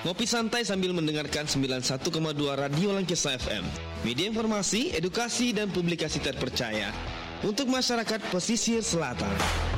Ngopi santai sambil mendengarkan 91,2 Radio Langgesa FM. Media informasi, edukasi, dan publikasi terpercaya untuk masyarakat pesisir selatan.